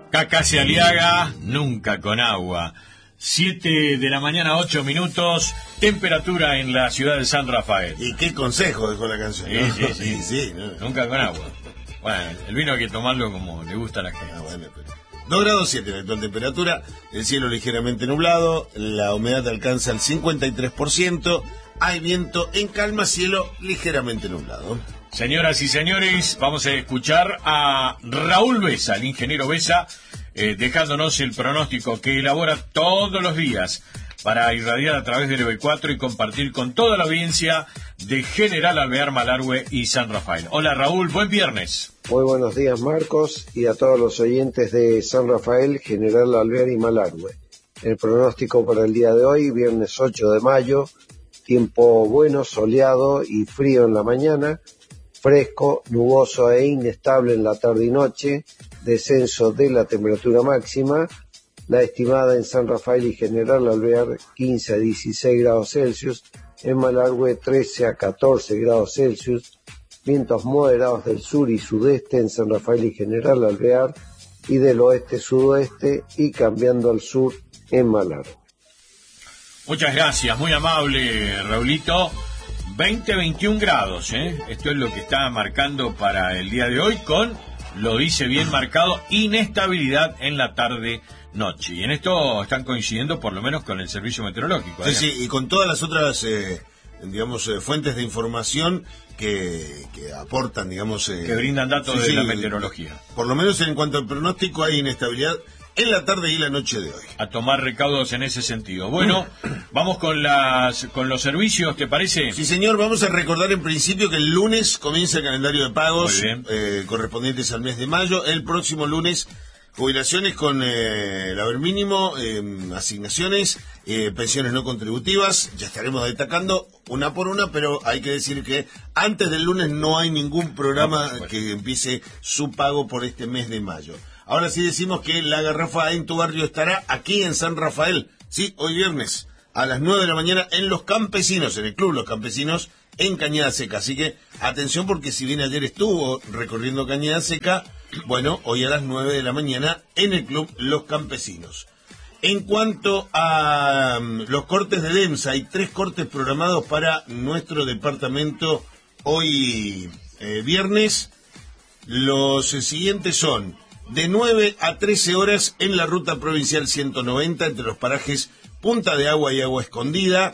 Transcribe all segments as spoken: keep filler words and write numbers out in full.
Cacase Aliaga, nunca con agua. Siete de la mañana, ocho minutos, temperatura en la ciudad de San Rafael. ¿Y qué consejo dejó la canción? ¿No? Sí, sí, sí. sí, sí ¿no? Nunca con agua. Bueno, el vino hay que tomarlo como le gusta a la gente. Ah, bueno, pero... dos grados siete la actual temperatura, el cielo ligeramente nublado, la humedad alcanza el cincuenta y tres por ciento, hay viento en calma, cielo ligeramente nublado. Señoras y señores, vamos a escuchar a Raúl Besa, el ingeniero Besa, eh, dejándonos el pronóstico que elabora todos los días para irradiar a través del E B cuatro y compartir con toda la audiencia de General Alvear, Malargüe y San Rafael. Hola Raúl, buen viernes. Muy buenos días Marcos y a todos los oyentes de San Rafael, General Alvear y Malargüe. El pronóstico para el día de hoy, viernes ocho de mayo, tiempo bueno, soleado y frío en la mañana, fresco, nuboso e inestable en la tarde y noche, descenso de la temperatura máxima, la estimada en San Rafael y General Alvear quince a dieciséis grados Celsius, en Malargüe trece a catorce grados Celsius, vientos moderados del sur y sudeste en San Rafael y General Alvear y del oeste-sudoeste y cambiando al sur en Malargüe. Muchas gracias, muy amable Raulito. veinte a veintiún grados, ¿eh? Esto es lo que está marcando para el día de hoy con, lo dice bien marcado, inestabilidad en la tarde-noche. Y en esto están coincidiendo por lo menos con el servicio meteorológico. Sí, sí, y con todas las otras, eh, digamos, eh, fuentes de información que, que aportan, digamos... Eh, que brindan datos sí, de sí, la meteorología. Por lo menos en cuanto al pronóstico hay inestabilidad en la tarde y la noche de hoy. A tomar recaudos en ese sentido. Bueno, vamos con las con los servicios, ¿te parece? Sí, señor, vamos a recordar en principio que el lunes comienza el calendario de pagos eh, correspondientes al mes de mayo. El próximo lunes, jubilaciones con eh, el haber mínimo, eh, asignaciones, eh, pensiones no contributivas. Ya estaremos destacando una por una, pero hay que decir que antes del lunes no hay ningún programa no, que empiece su pago por este mes de mayo. Ahora sí decimos que la garrafa en tu barrio estará aquí en San Rafael, sí, hoy viernes, a las nueve de la mañana en Los Campesinos, en el Club Los Campesinos, en Cañada Seca. Así que atención porque si bien ayer estuvo recorriendo Cañada Seca, bueno, hoy a las nueve de la mañana en el Club Los Campesinos. En cuanto a um, los cortes de DEMSA, hay tres cortes programados para nuestro departamento hoy eh, viernes. Los eh, siguientes son... de nueve a trece horas en la ruta provincial ciento noventa entre los parajes Punta de Agua y Agua Escondida,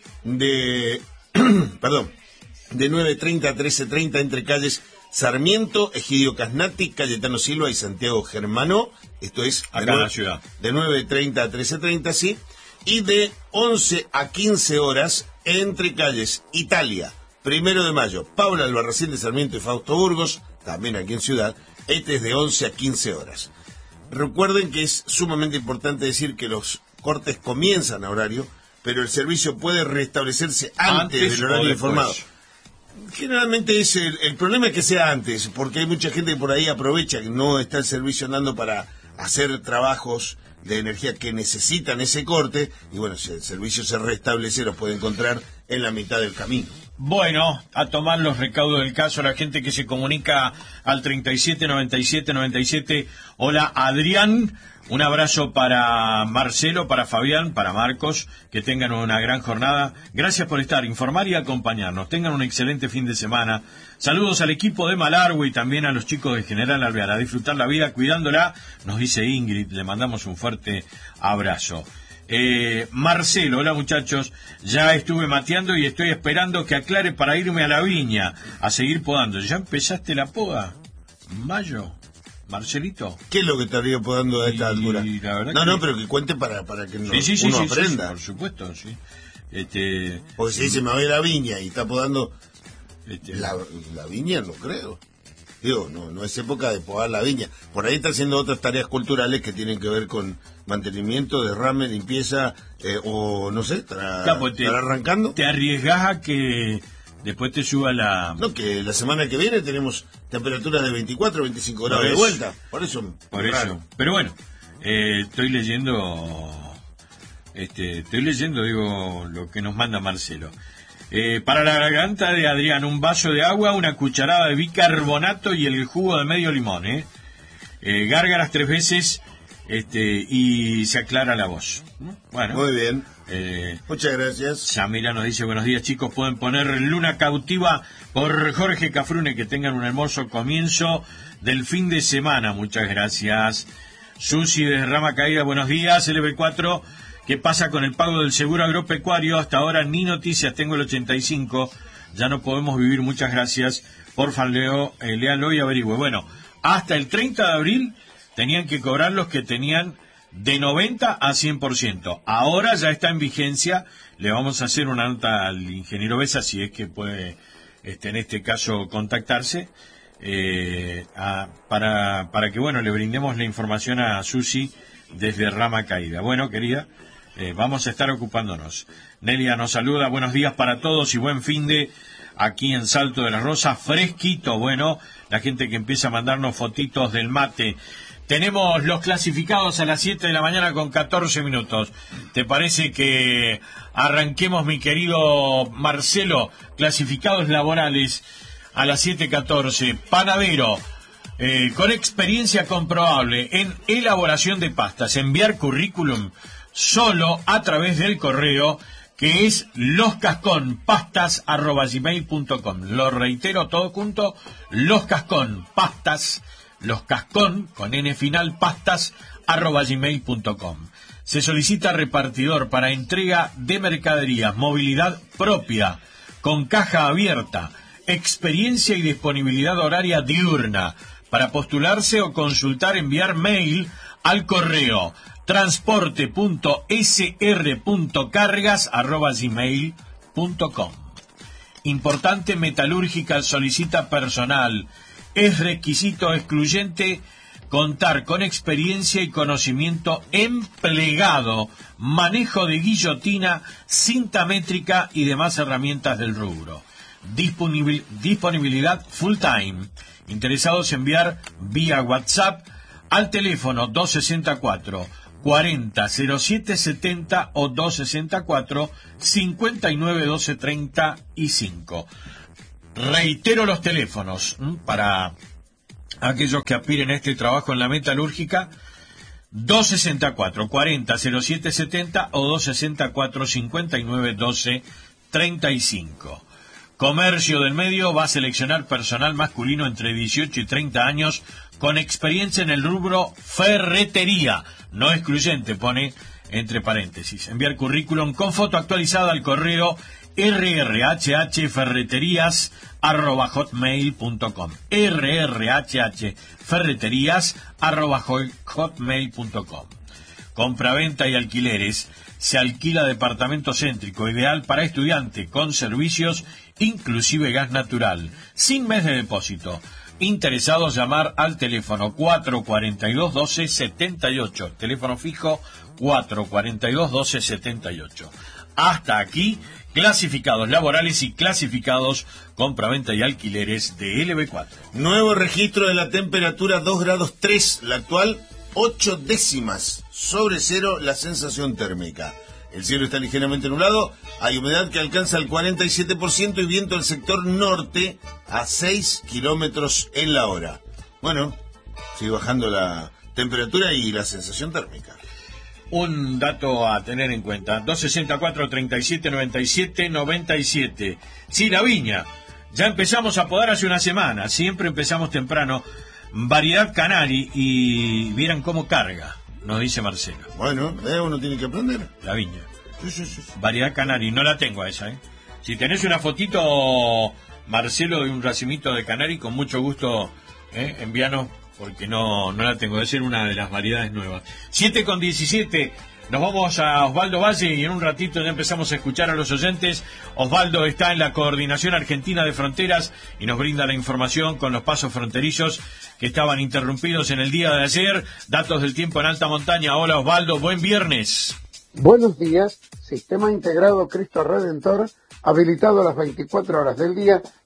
de perdón, de nueve treinta a trece treinta entre calles Sarmiento, Egidio Casnati, Cayetano Silva y Santiago Germano, esto es acá en la ciudad. De nueve treinta a trece treinta, sí, y de once a quince horas entre calles Italia, Primero de Mayo, Paula Albarracín de Sarmiento y Fausto Burgos, también aquí en Ciudad. Este es de once a quince horas. Recuerden que es sumamente importante decir que los cortes comienzan a horario, pero el servicio puede restablecerse antes, antes del horario informado. Generalmente es el, el problema es que sea antes, porque hay mucha gente que por ahí aprovecha que no está el servicio andando para hacer trabajos de energía que necesitan ese corte, y bueno, si el servicio se restablece, lo puede encontrar en la mitad del camino. Bueno, a tomar los recaudos del caso, la gente que se comunica al treinta y siete noventa y siete noventa y siete. Hola, Adrián. Un abrazo para Marcelo, para Fabián, para Marcos. Que tengan una gran jornada. Gracias por estar, informar y acompañarnos. Tengan un excelente fin de semana. Saludos al equipo de Malargüe y también a los chicos de General Alvear. A disfrutar la vida cuidándola, nos dice Ingrid. Le mandamos un fuerte abrazo. Eh, Marcelo, hola muchachos, ya estuve mateando y estoy esperando que aclare para irme a la viña a seguir podando. ¿Ya empezaste la poda? ¿Mayo? Marcelito. ¿Qué es lo que estaría podando a esta y, altura? La no, que... no, pero que cuente para, para que no, sí, sí, sí, uno sí, aprenda. Sí, por supuesto, sí. Este, Porque si dice me voy a la viña y está podando este... la, la viña, no creo. Digo, no, no es época de podar la viña. Por ahí está haciendo otras tareas culturales que tienen que ver con mantenimiento, derrame, limpieza, eh, o no sé, estará, claro, pues te, estará arrancando. Te arriesgas a que después te suba la... No, que la semana que viene tenemos temperaturas de veinticuatro, veinticinco grados de vuelta. Por eso. Por eso. Raro. Pero bueno, eh, estoy leyendo, este, estoy leyendo, digo, lo que nos manda Marcelo. Eh, para la garganta de Adrián, un vaso de agua, una cucharada de bicarbonato y el jugo de medio limón, ¿eh? eh, gárgaras tres veces este, y se aclara la voz. Bueno, muy bien. Eh, Muchas gracias. Samira nos dice, buenos días chicos, pueden poner Luna Cautiva por Jorge Cafrune, que tengan un hermoso comienzo del fin de semana. Muchas gracias. Susi de Rama Caída, buenos días. L B cuatro, ¿qué pasa con el pago del seguro agropecuario? Hasta ahora ni noticias, tengo el ochenta y cinco, ya no podemos vivir, muchas gracias. Porfa, leo, eh, léalo y averigüe. Bueno, hasta el treinta de abril tenían que cobrar los que tenían de noventa a cien por ciento. Ahora ya está en vigencia. Le vamos a hacer una nota al ingeniero Besa, si es que puede, este, en este caso, contactarse, eh, a, para, para que, bueno, le brindemos la información a Susi desde Rama Caída. Bueno, querida, eh, vamos a estar ocupándonos. Nelia nos saluda, buenos días para todos y buen fin de aquí en Salto de las Rosas, fresquito. Bueno, la gente que empieza a mandarnos fotitos del mate. Tenemos los clasificados a las siete de la mañana con catorce minutos. ¿Te parece que arranquemos, mi querido Marcelo? Clasificados laborales a las siete catorce. Panadero, eh, con experiencia comprobable en elaboración de pastas. Enviar currículum solo a través del correo, que es loscasconpastas arroba gmail punto com. Lo reitero todo junto, loscasconpastas, loscascon, con n final, pastas, arroba gmail punto com. Se solicita repartidor para entrega de mercaderías, movilidad propia, con caja abierta, experiencia y disponibilidad horaria diurna. Para postularse o consultar, enviar mail al correo transporte punto s r punto cargas arroba gmail punto com. Importante metalúrgica solicita personal. Es requisito excluyente contar con experiencia y conocimiento en plegado, manejo de guillotina, cinta métrica y demás herramientas del rubro. Disponibil- disponibilidad full time. Interesados, enviar vía WhatsApp al teléfono doscientos sesenta y cuatro cuarenta cero siete setenta o doscientos sesenta y cuatro cincuenta y nueve doce treinta y cinco. Reitero los teléfonos ¿m? para aquellos que aspiren a este trabajo en la metalúrgica: doscientos sesenta y cuatro cuarenta cero siete setenta o doscientos sesenta y cuatro cincuenta y nueve doce treinta y cinco. Comercio del Medio va a seleccionar personal masculino entre dieciocho y treinta años con experiencia en el rubro ferretería, no excluyente, pone entre paréntesis. Enviar currículum con foto actualizada al correo rrhhferreterías arroba hotmail punto com. rrhhferreterías arroba hotmail punto com. Compraventa y alquileres. Se alquila departamento céntrico, ideal para estudiante, con servicios, inclusive gas natural, sin mes de depósito. Interesados, llamar al teléfono cuatro cuarenta y dos doce setenta y ocho, teléfono fijo cuatro cuarenta y dos doce setenta y ocho. Hasta aquí, clasificados laborales y clasificados compraventa y alquileres de L B cuatro. Nuevo registro de la temperatura, dos grados tres, la actual ocho décimas sobre cero la sensación térmica. El cielo está ligeramente nublado, hay humedad que alcanza el cuarenta y siete por ciento y viento del sector norte a seis kilómetros en la hora. Bueno, sigue bajando la temperatura y la sensación térmica. Un dato a tener en cuenta: doscientos sesenta y cuatro treinta y siete noventa y siete noventa y siete. Sí, la viña. Ya empezamos a podar hace una semana, siempre empezamos temprano. Variedad Canari, y vieran cómo carga, nos dice Marcelo. Bueno, eh, uno tiene que aprender. La viña. Sí, sí, sí. Variedad Canari, no la tengo a esa, ¿eh? Si tenés una fotito, Marcelo, de un racimito de Canari, con mucho gusto, ¿eh? Envíanos, porque no, no la tengo. Debe ser una de las variedades nuevas. siete con diecisiete. Nos vamos a Osvaldo Valle y en un ratito ya empezamos a escuchar a los oyentes. Osvaldo está en la Coordinación Argentina de Fronteras y nos brinda la información con los pasos fronterizos que estaban interrumpidos en el día de ayer. Datos del tiempo en alta montaña. Hola Osvaldo, buen viernes. Buenos días. Sistema integrado Cristo Redentor, habilitado a las veinticuatro horas del día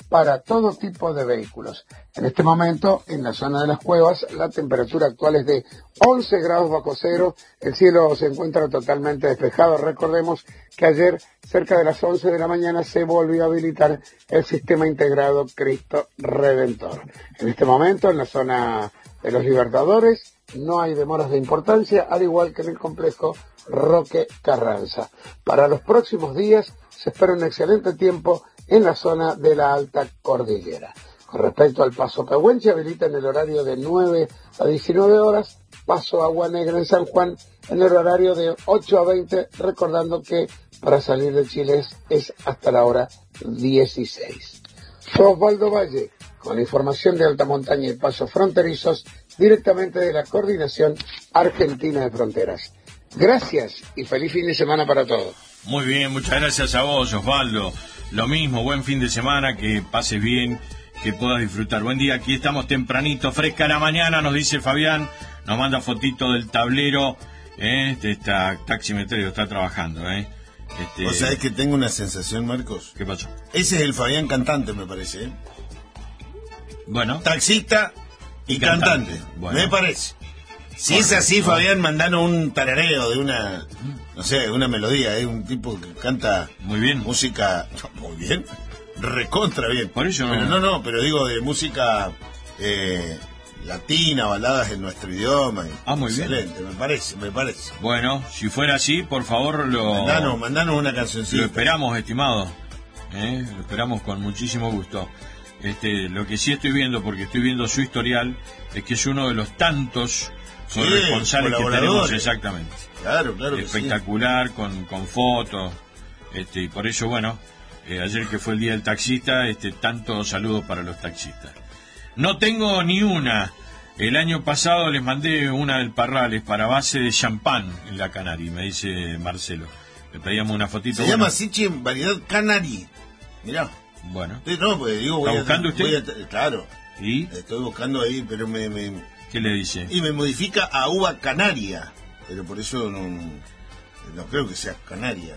para todo tipo de vehículos. En este momento, en la zona de las Cuevas, la temperatura actual es de once grados bajo cero, el cielo se encuentra totalmente despejado. Recordemos que ayer, cerca de las once de la mañana, se volvió a habilitar el sistema integrado Cristo Redentor. En este momento, en la zona de los Libertadores, no hay demoras de importancia, al igual que en el complejo Roque Carranza. Para los próximos días se espera un excelente tiempo en la zona de la alta cordillera. Con respecto al paso Pehuenche, habilita en el horario de nueve a diecinueve horas, paso Agua Negra en San Juan en el horario de ocho a veinte, recordando que para salir de Chile es, es hasta la hora dieciséis. Soy Osvaldo Valle, con información de alta montaña y pasos fronterizos, directamente de la Coordinación Argentina de Fronteras. Gracias y feliz fin de semana para todos. Muy bien, muchas gracias a vos, Osvaldo. Lo mismo, buen fin de semana, que pases bien, que puedas disfrutar. Buen día, aquí estamos tempranito, fresca la mañana, nos dice Fabián, nos manda fotito del tablero, ¿eh? Este está taximetría, está trabajando, ¿eh? Este... O sea, es que tengo una sensación, Marcos. ¿Qué pasó? Ese es el Fabián cantante, me parece, ¿eh? Bueno. Taxista y, y cantante, cantante. Bueno. Me parece. Si bueno, es así, bueno. Fabián, mandanos un tarareo de una, no sé, una melodía, es ¿eh? Un tipo que canta muy bien, música, muy bien, recontra bien. Por eso no. Pero no, no, pero digo de música eh, latina, baladas en nuestro idioma. Ah, muy excelente, bien. me parece, me parece. Bueno, si fuera así, por favor, lo... Mandanos, mandanos una cancioncita. Lo esperamos, estimado. ¿Eh? Lo esperamos con muchísimo gusto. Este, lo que sí estoy viendo, porque estoy viendo su historial, es que es uno de los tantos corresponsales sí, que tenemos, exactamente. Claro, claro. Espectacular, que sí. con, con fotos. Este, y por eso, bueno, eh, ayer que fue el día del taxista, este, tanto saludos para los taxistas. No tengo ni una. El año pasado les mandé una del Parrales para base de champán en la Canari, me dice Marcelo. Le pedíamos una fotito. Se bueno. llama así, en variedad Canari. Mirá. Bueno. Sí, no, pues digo, voy ¿Está buscando a, usted? Voy a, claro. ¿Y? Estoy buscando ahí, pero me, me... ¿Qué le dice? Y me modifica a uva canaria. Pero por eso no, no creo que sea canaria.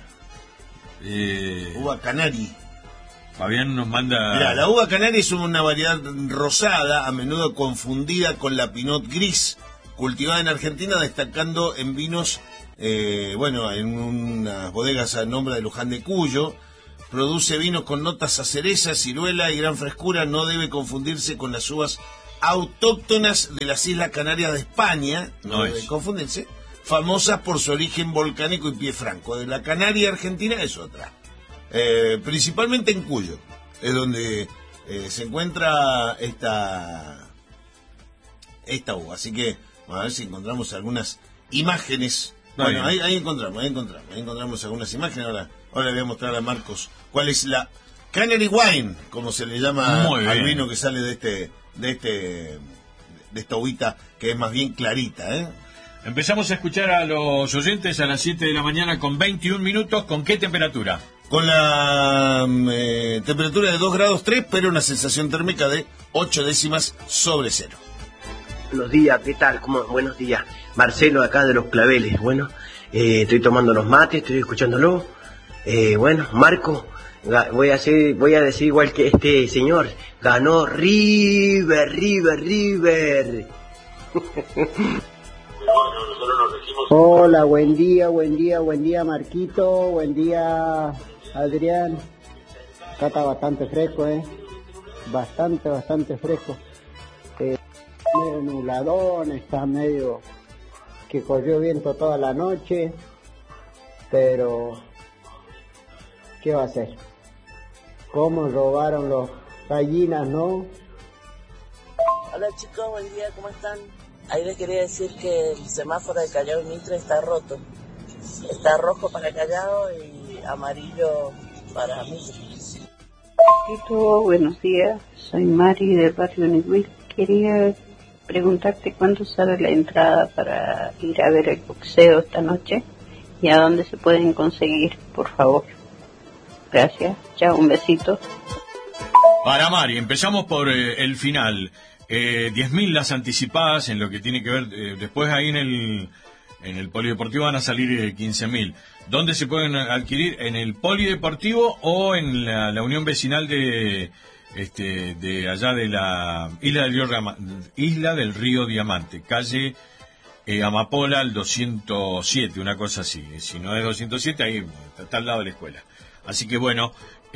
Eh... Uva canari. Fabián nos manda... Mirá, la uva canaria es una variedad rosada, a menudo confundida con la pinot gris, cultivada en Argentina, destacando en vinos, eh, bueno, en unas bodegas a nombre de Luján de Cuyo. Produce vinos con notas a cereza, ciruela y gran frescura. No debe confundirse con las uvas autóctonas de las Islas Canarias de España, no, no debe confundirse, famosas por su origen volcánico y pie franco. De la Canaria Argentina es otra. Eh, principalmente en Cuyo, es donde eh, se encuentra esta, esta uva. Así que, vamos a ver si encontramos algunas imágenes. Bueno, ahí, ahí encontramos, ahí encontramos, ahí encontramos algunas imágenes. Ahora, ahora le voy a mostrar a Marcos cuál es la Canary Wine, como se le llama al vino que sale de este, de este, de esta uvita que es más bien clarita, ¿eh? Empezamos a escuchar a los oyentes a las siete de la mañana con veintiún minutos. ¿Con qué temperatura? Con la eh, temperatura de dos grados tres, pero una sensación térmica de ocho décimas sobre cero. Buenos días, ¿qué tal? ¿Cómo? Buenos días. Marcelo, acá de Los Claveles. Bueno, eh, estoy tomando los mates, estoy escuchándolo. Eh, bueno, Marco, voy a, hacer, voy a decir igual que este señor. Ganó River, River, River. Hola, buen día, buen día, buen día Marquito, buen día Adrián. Acá está bastante fresco, eh. Bastante, bastante fresco. Eh, medio nubladón, está medio que corrió viento toda la noche, pero ¿qué va a hacer? ¿Cómo robaron los gallinas, no? Hola chicos, buen día, ¿cómo están? Ahí les quería decir que el semáforo de Callao y Mitre está roto. Está rojo para Callao y amarillo para Mitre. Hola, buenos días. Soy Mari del barrio Newell. Quería preguntarte cuándo sale la entrada para ir a ver el boxeo esta noche y a dónde se pueden conseguir, por favor. Gracias. Chao, un besito. Para Mari, empezamos por eh, el final. Eh, diez mil las anticipadas en lo que tiene que ver, eh, después ahí en el en el polideportivo van a salir eh, quince mil. ¿Dónde se pueden adquirir? ¿En el polideportivo o en la, la unión vecinal de este, de allá de la isla del Río, isla del Río Diamante, calle eh, Amapola al doscientos siete, una cosa así. Si no es doscientos siete, ahí está al lado de la escuela. Así que bueno,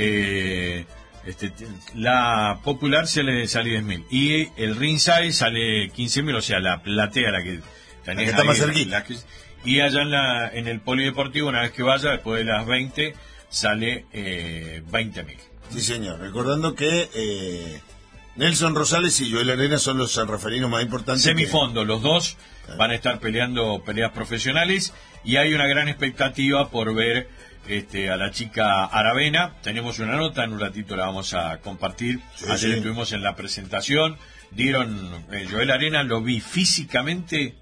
eh, este, la Popular sale, sale diez mil y el Ringside sale quince mil, o sea, la platea, la que tenés la que está ahí, más cerquita. La que, y allá en, la, en el polideportivo, una vez que vaya, después de las veinte, sale eh, veinte mil. Sí, señor. Recordando que eh, Nelson Rosales y Joel Arena son los sanrafalinos más importantes. Semifondo, que... los dos van a estar peleando peleas profesionales y hay una gran expectativa por ver este, a la chica Aravena. Tenemos una nota, en un ratito la vamos a compartir. Sí, Ayer sí. estuvimos en la presentación, dieron eh, Joel Arena, lo vi físicamente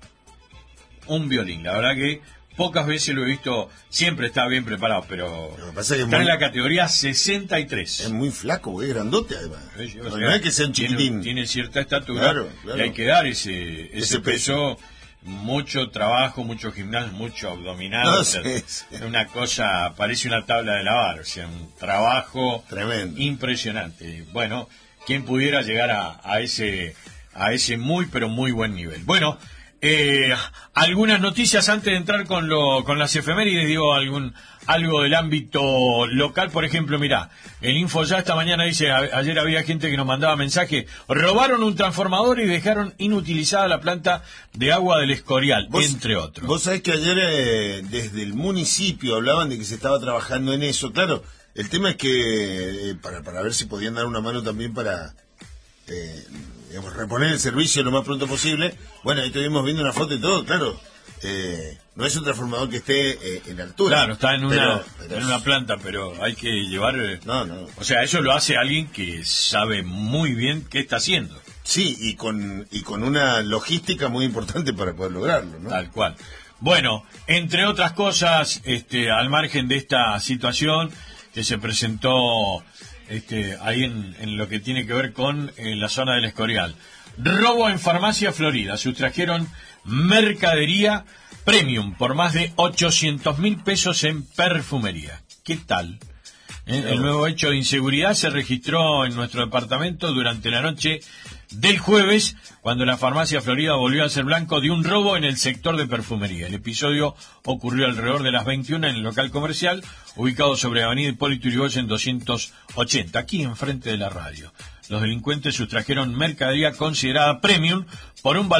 un violín, la verdad que pocas veces lo he visto, siempre está bien preparado, pero lo que pasa es que está muy... en la categoría sesenta y tres. Es muy flaco, es grandote además. Sí, o no, sea, no es que sea un chiquitín. Tiene, tiene cierta estatura, claro, claro. Y hay que dar ese, ese, ese peso. peso, mucho trabajo, mucho gimnasio, mucho abdominal. No, o sea, sí, sí. Es una cosa, parece una tabla de lavar, o sea, un trabajo tremendo, impresionante. Bueno, quien pudiera llegar a, a ese a ese muy, pero muy buen nivel. Bueno, Eh, algunas noticias antes de entrar con lo con las efemérides, digo algún algo del ámbito local. Por ejemplo, mirá, el Info ya esta mañana dice, a, ayer había gente que nos mandaba mensaje, robaron un transformador y dejaron inutilizada la planta de agua del Escorial, ¿Vos, entre otros. Vos sabés que ayer eh, desde el municipio hablaban de que se estaba trabajando en eso. Claro, el tema es que eh, para, para ver si podían dar una mano también para eh, digamos, reponer el servicio lo más pronto posible. Bueno, ahí estuvimos viendo una foto y todo, claro. Eh, no es un transformador que esté eh, en altura. Claro, está en una, pero, pero en una planta, pero hay que llevar... Eh, no, no. O sea, eso lo hace alguien que sabe muy bien qué está haciendo. Sí, y con, y con una logística muy importante para poder lograrlo, ¿no? Tal cual. Bueno, entre otras cosas, este, al margen de esta situación que se presentó... Este, ahí en, en lo que tiene que ver con eh, la zona del Escorial. Robo en farmacia Florida. Sustrajeron mercadería premium por más de ochocientos mil pesos en perfumería. ¿Qué tal? ¿Eh? El nuevo hecho de inseguridad se registró en nuestro departamento durante la noche del jueves, cuando la farmacia Florida volvió a ser blanco de un robo en el sector de perfumería. El episodio ocurrió alrededor de las veintiuna en el local comercial, ubicado sobre Avenida Hipólito Yrigoyen doscientos ochenta, aquí enfrente de la radio. Los delincuentes sustrajeron mercadería considerada premium por un valor